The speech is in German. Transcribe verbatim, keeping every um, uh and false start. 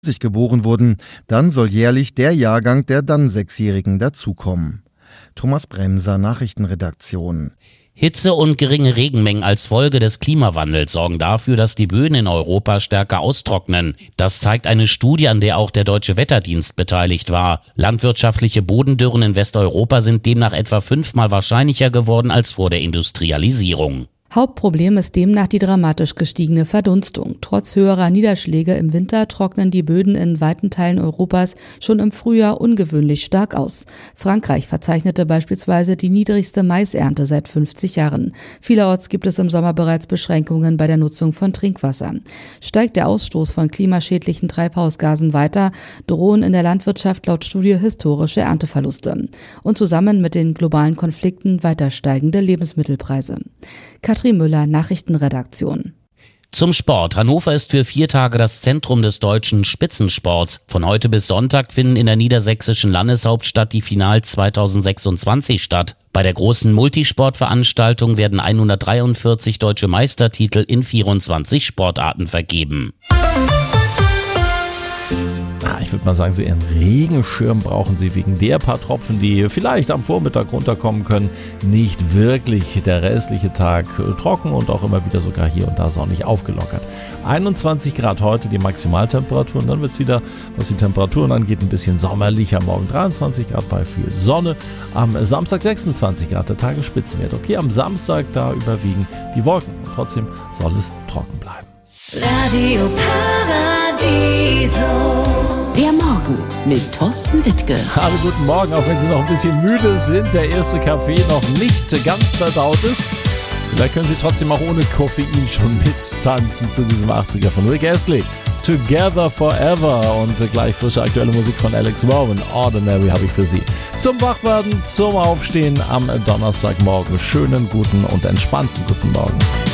sich geboren wurden, dann soll jährlich der Jahrgang der dann Sechsjährigen dazukommen. Thomas Bremser, Nachrichtenredaktion. Hitze und geringe Regenmengen als Folge des Klimawandels sorgen dafür, dass die Böden in Europa stärker austrocknen. Das zeigt eine Studie, an der auch der Deutsche Wetterdienst beteiligt war. Landwirtschaftliche Bodendürren in Westeuropa sind demnach etwa fünfmal wahrscheinlicher geworden als vor der Industrialisierung. Hauptproblem ist demnach die dramatisch gestiegene Verdunstung. Trotz höherer Niederschläge im Winter trocknen die Böden in weiten Teilen Europas schon im Frühjahr ungewöhnlich stark aus. Frankreich verzeichnete beispielsweise die niedrigste Maisernte seit fünfzig Jahren. Vielerorts gibt es im Sommer bereits Beschränkungen bei der Nutzung von Trinkwasser. Steigt der Ausstoß von klimaschädlichen Treibhausgasen weiter, drohen in der Landwirtschaft laut Studie historische Ernteverluste. Und zusammen mit den globalen Konflikten weiter steigende Lebensmittelpreise. Katrin Müller, Nachrichtenredaktion. Zum Sport. Hannover ist für vier Tage das Zentrum des deutschen Spitzensports. Von heute bis Sonntag finden in der niedersächsischen Landeshauptstadt die Finals zweitausendsechsundzwanzig statt. Bei der großen Multisportveranstaltung werden hundertdreiundvierzig deutsche Meistertitel in vierundzwanzig Sportarten vergeben. Ich würde mal sagen, so ihren Regenschirm brauchen Sie wegen der paar Tropfen, die vielleicht am Vormittag runterkommen können, nicht wirklich. Der restliche Tag trocken und auch immer wieder sogar hier und da sonnig aufgelockert. einundzwanzig Grad heute die Maximaltemperatur und dann wird es wieder, was die Temperaturen angeht, ein bisschen sommerlicher. Morgen dreiundzwanzig Grad bei viel Sonne. Am Samstag sechsundzwanzig Grad, der Tagesspitzenwert. Okay, am Samstag da überwiegen die Wolken. Und trotzdem soll es trocken bleiben. Radio Paradiso. Der Morgen mit Thorsten Wittke. Hallo, guten Morgen, auch wenn Sie noch ein bisschen müde sind, der erste Kaffee noch nicht ganz verdaut ist. Vielleicht können Sie trotzdem auch ohne Koffein schon mittanzen zu diesem achtziger von Rick Astley. Together Forever und gleich frische aktuelle Musik von Alex Warren. Ordinary habe ich für Sie. Zum Wachwerden, zum Aufstehen am Donnerstagmorgen. Schönen, guten und entspannten guten Morgen.